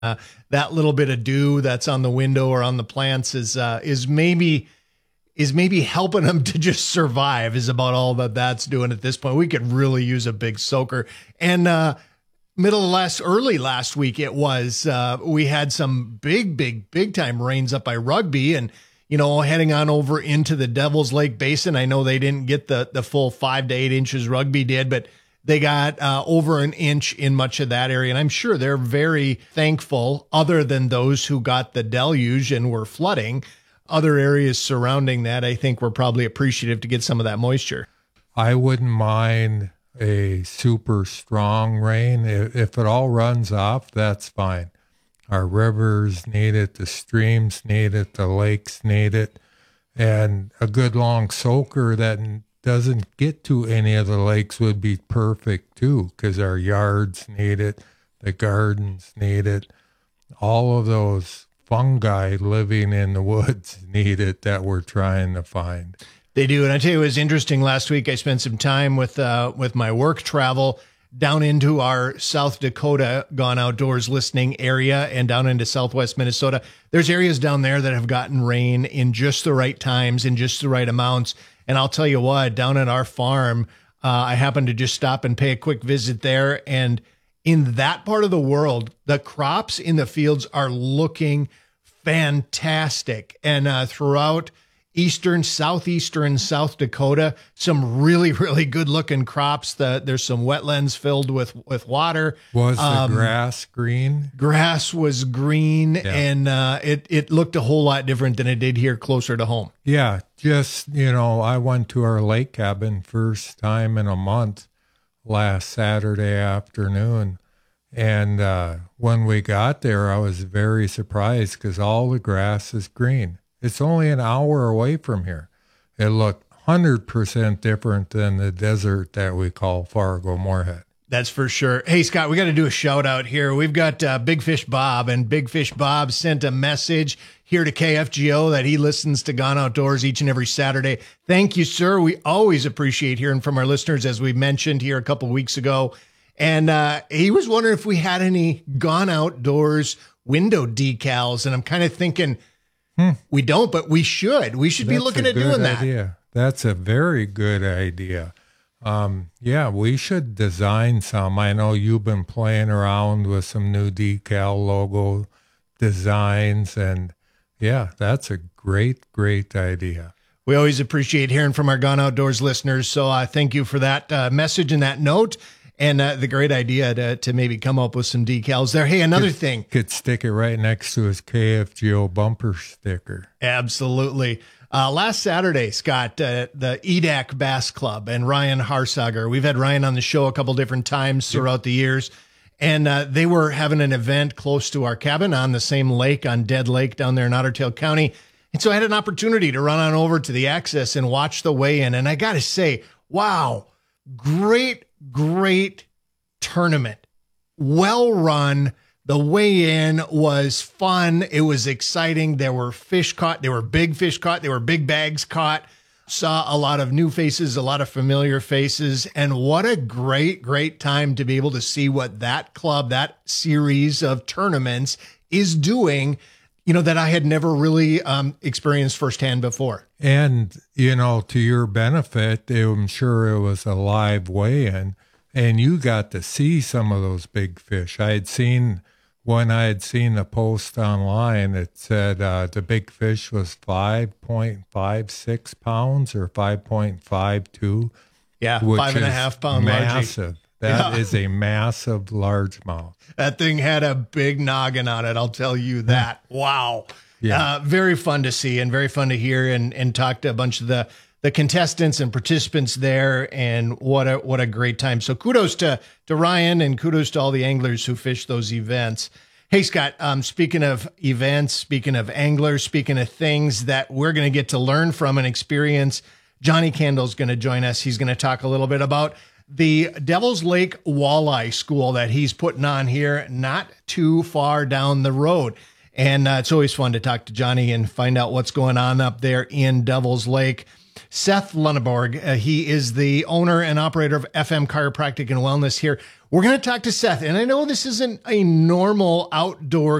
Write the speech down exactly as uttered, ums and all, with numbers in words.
Uh, that little bit of dew that's on the window or on the plants is uh, is maybe is maybe helping them to just survive. Is about all that that's doing at this point. We could really use a big soaker. And uh, middle of last, early last week, it was uh, we had some big, big, big time rains up by Rugby, and you know, heading on over into the Devil's Lake Basin. I know they didn't get the the full five to eight inches Rugby did, but they got uh, over an inch in much of that area. And I'm sure they're very thankful, other than those who got the deluge and were flooding. Other areas surrounding that, I think, were probably appreciative to get some of that moisture. I wouldn't mind a super strong rain. If, if it all runs off, that's fine. Our rivers need it, the streams need it, the lakes need it. And a good long soaker that doesn't get to any of the lakes would be perfect too, because our yards need it, the gardens need it, all of those fungi living in the woods need it that we're trying to find. They do. And I tell you, it was interesting. Last week, I spent some time with uh, with my work travel down into our South Dakota Gone Outdoors listening area and down into southwest Minnesota. There's areas down there that have gotten rain in just the right times, in just the right amounts. And I'll tell you what, down at our farm, uh, I happened to just stop and pay a quick visit there. And in that part of the world, the crops in the fields are looking fantastic. And uh, throughout eastern, southeastern South Dakota, some really, really good looking crops. The, there's some wetlands filled with, with water. Was the um, grass green? Grass was green, yeah. and uh, it, it looked a whole lot different than it did here closer to home. Yeah, just, you know, I went to our lake cabin first time in a month last Saturday afternoon. And uh, when we got there, I was very surprised because all the grass is green. It's only an hour away from here. It looked one hundred percent different than the desert that we call Fargo-Moorhead. That's for sure. Hey, Scott, we got to do a shout out here. We've got uh, Big Fish Bob, and Big Fish Bob sent a message here to K F G O that he listens to Gone Outdoors each and every Saturday. Thank you, sir. We always appreciate hearing from our listeners, as we mentioned here a couple of weeks ago. And uh, he was wondering if we had any Gone Outdoors window decals. And I'm kind of thinking, hmm. we don't, but we should. We should That's be looking a at good doing that. idea. That's a very good idea. Um, yeah, we should design some. I know you've been playing around with some new decal logo designs, and yeah, that's a great, great idea. We always appreciate hearing from our Gone Outdoors listeners. So uh, thank you for that uh, message and that note. And uh, the great idea to, to maybe come up with some decals there. Hey, another could, thing. Could stick it right next to his K F G O bumper sticker. Absolutely. Uh, last Saturday, Scott, uh, the E D A C Bass Club and Ryan Harsager. We've had Ryan on the show a couple different times throughout yep. the years. And uh, they were having an event close to our cabin on the same lake, on Dead Lake down there in Otter Tail County. And so I had an opportunity to run on over to the Access and watch the weigh-in. And I got to say, wow, great Great tournament. Well run. The weigh-in was fun. It was exciting. There were fish caught. There were big fish caught. There were big bags caught. Saw a lot of new faces, a lot of familiar faces. And what a great, great time to be able to see what that club, that series of tournaments is doing, you know, that I had never really um, experienced firsthand before. And, you know, to your benefit, I'm sure it was a live weigh-in, and you got to see some of those big fish. I had seen, when I had seen the post online, it said uh, the big fish was five point five six pounds or five point five two. Yeah, five and a half pound massive. Largie. That yeah. is a massive largemouth. That thing had a big noggin on it, I'll tell you that. Wow. Yeah. Uh, very fun to see and very fun to hear and, and talk to a bunch of the, the contestants and participants there. And what a, what a great time. So kudos to, to Ryan and kudos to all the anglers who fish those events. Hey, Scott, um, speaking of events, speaking of anglers, speaking of things that we're going to get to learn from and experience, Johnny Kendall's going to join us. He's going to talk a little bit about the Devil's Lake Walleye School that he's putting on here not too far down the road. And uh, it's always fun to talk to Johnny and find out what's going on up there in Devil's Lake. Seth Lunneborg, uh, he is the owner and operator of F M Chiropractic and Wellness here. We're going to talk to Seth, and I know this isn't a normal outdoor